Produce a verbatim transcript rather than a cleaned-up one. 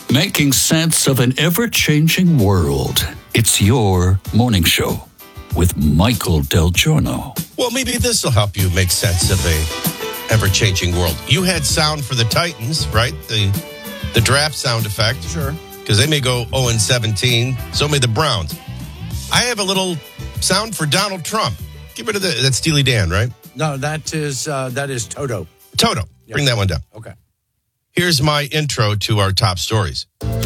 making sense of an ever-changing world. It's your morning show with Michael Del Giorno. Well, maybe this will help you make sense of a ever-changing world. You had sound for the Titans, right? The the draft sound effect. Sure. Because they may go oh and seventeen. So may the Browns. I have a little sound for Donald Trump. Get rid of the, that's Steely Dan, right? No, that is uh, that is Toto. Toto. Yep. Bring that one down. Okay. Here's my intro to our top stories.